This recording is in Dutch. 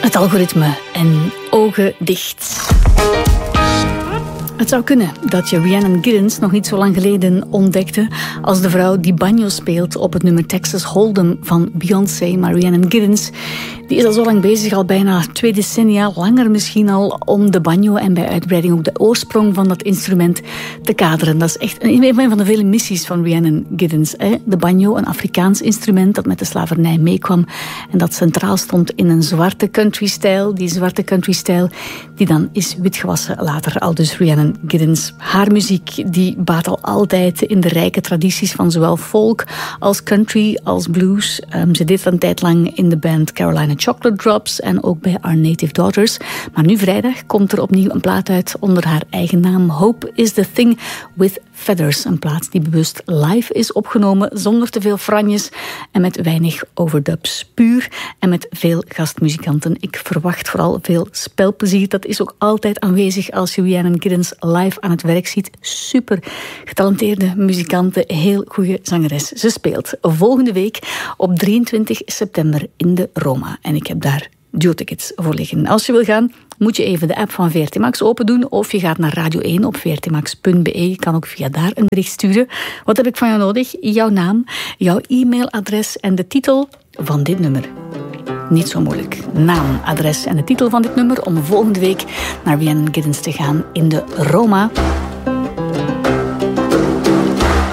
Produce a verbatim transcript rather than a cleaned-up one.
Het algoritme en ogen dicht. Het zou kunnen dat je Rhiannon Giddens nog niet zo lang geleden ontdekte als de vrouw die banjo speelt op het nummer Texas Hold'em van Beyoncé. Maar Rhiannon Giddens die is al zo lang bezig, al bijna twee decennia, langer misschien al, om de banjo en bij uitbreiding ook de oorsprong van dat instrument te kaderen. Dat is echt een van de vele missies van Rhiannon Giddens. Hè? De banjo, een Afrikaans instrument dat met de slavernij meekwam en dat centraal stond in een zwarte country-stijl. Die zwarte country-stijl die dan is witgewassen later, al dus Rhiannon Giddens. Haar muziek die baat al altijd in de rijke tradities van zowel folk als country als blues. Um, ze deed een tijd lang in de band Carolina Chocolate Drops en ook bij Our Native Daughters. Maar nu vrijdag komt er opnieuw een plaat uit onder haar eigen naam. Hope is the Thing with Feathers. Een plaat die bewust live is opgenomen, zonder te veel franjes en met weinig overdubs. Puur en met veel gastmuzikanten. Ik verwacht vooral veel spelplezier. Dat is ook altijd aanwezig als je Rhiannon Giddens live aan het werk ziet. Super getalenteerde muzikanten, heel goede zangeres. Ze speelt volgende week op drieëntwintig september in de Roma. En ik heb daar duo-tickets voor liggen. Als je wil gaan, moet je even de app van V R T Max open doen of je gaat naar Radio één op v r t max punt b e. Je kan ook via daar een bericht sturen. Wat heb ik van jou nodig? Jouw naam, jouw e-mailadres en de titel van dit nummer. Niet zo moeilijk. Naam, adres en de titel van dit nummer om volgende week naar Rhiannon Giddens te gaan in de Roma.